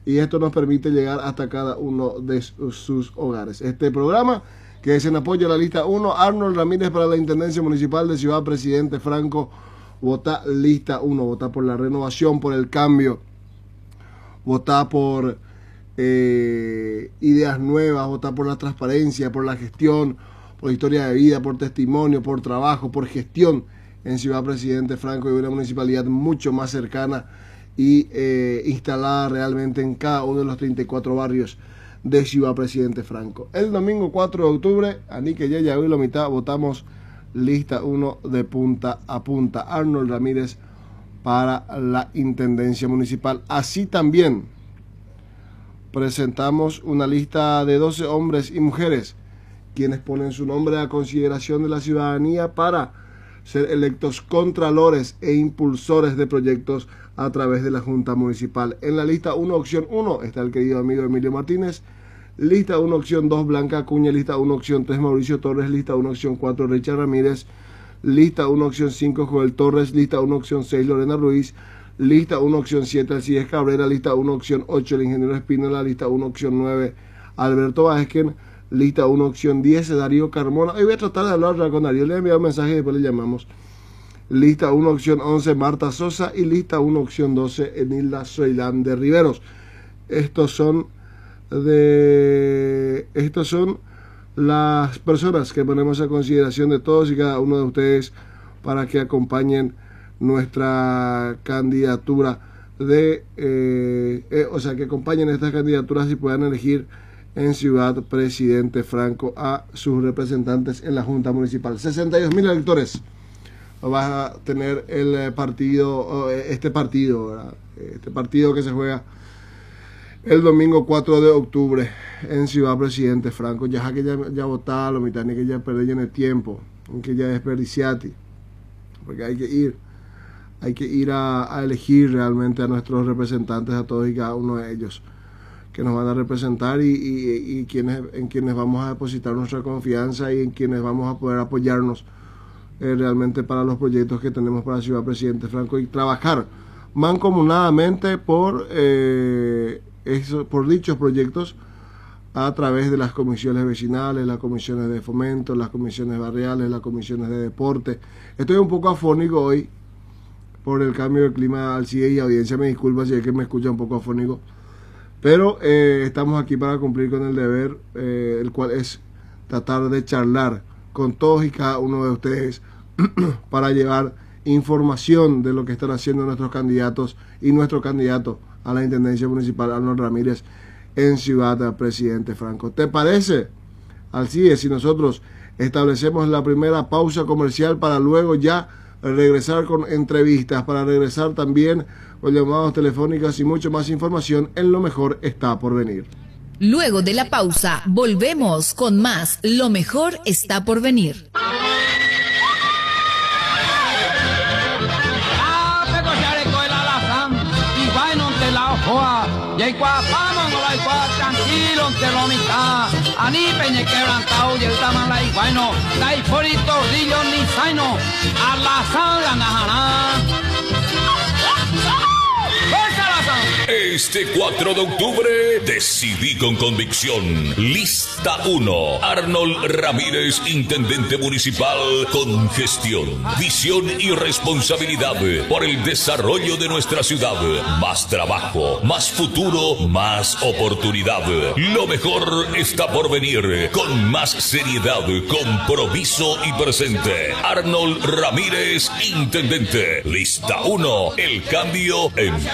y esto nos permite llegar hasta cada uno de sus hogares. Este programa, que es en apoyo a la lista 1, Arnold Ramírez para la Intendencia Municipal de Ciudad Presidente Franco, vota lista 1, vota por la renovación, por el cambio, vota por ideas nuevas, vota por la transparencia, por la gestión, por historia de vida, por testimonio, por trabajo, por gestión en Ciudad Presidente Franco y una municipalidad mucho más cercana y instalada realmente en cada uno de los 34 barrios de Ciudad Presidente Franco. El domingo 4 de octubre, Anique Yeya, hoy la mitad, votamos lista 1 de punta a punta. Arnold Ramírez para la Intendencia Municipal. Así también presentamos una lista de 12 hombres y mujeres quienes ponen su nombre a consideración de la ciudadanía para ser electos contralores e impulsores de proyectos a través de la Junta Municipal. En la lista 1, opción 1, está el querido amigo Emilio Martínez. Lista 1, opción 2, Blanca Acuña. Lista 1, opción 3, Mauricio Torres. Lista 1, opción 4, Richard Ramírez. Lista 1, opción 5, Joel Torres. Lista 1, opción 6, Lorena Ruiz. Lista 1, opción 7, Alcides Cabrera. Lista 1, opción 8, el ingeniero Espínola. Lista 1, opción 9, Alberto Vázquez. Lista 1, opción 10, Darío Carmona. Hoy voy a tratar de hablar con Darío. Le he enviado un mensaje y después le llamamos. Lista 1, opción 11, Marta Sosa. Y lista 1, opción 12, Enilda Soilán de Riveros. Estos son las personas que ponemos a consideración de todos y cada uno de ustedes para que acompañen nuestra candidatura que acompañen estas candidaturas y puedan elegir en Ciudad Presidente Franco a sus representantes en la Junta Municipal. 62.000 electores va a tener el partido, este partido que se juega el domingo 4 de octubre en Ciudad Presidente Franco. Ya que ya votaba, lo mitad ni que ya perdí en el tiempo, que ya desperdiciati, porque hay que ir a elegir realmente a nuestros representantes, a todos y cada uno de ellos que nos van a representar y en quienes vamos a depositar nuestra confianza y en quienes vamos a poder apoyarnos realmente para los proyectos que tenemos para Ciudad Presidente Franco y trabajar mancomunadamente por dichos proyectos a través de las comisiones vecinales, las comisiones de fomento, las comisiones barriales, las comisiones de deporte. Estoy un poco afónico hoy por el cambio de clima. Alcides y audiencia, me disculpa si es que me escucha un poco afónico, pero estamos aquí para cumplir con el deber, el cual es tratar de charlar con todos y cada uno de ustedes para llevar información de lo que están haciendo nuestros candidatos y nuestro candidato a la Intendencia Municipal, Arnold Ramírez, en Ciudad Presidente Franco. ¿Te parece, Alcides, si nosotros establecemos la primera pausa comercial para luego ya regresar con entrevistas, para regresar también con llamadas telefónicas y mucho más información en Lo Mejor Está Por Venir? Luego de la pausa, volvemos con más Lo Mejor Está Por Venir. Tranquilo, te lo mitad. Ani peñe quebrantado y el taman la iguano. La iforito rillo ni saino. A la sala najana. Este 4 de octubre decidí con convicción. Lista 1. Arnold Ramírez, Intendente Municipal, con gestión, visión y responsabilidad por el desarrollo de nuestra ciudad. Más trabajo, más futuro, más oportunidad. Lo mejor está por venir, con más seriedad, compromiso y presente. Arnold Ramírez, Intendente. Lista 1. El cambio en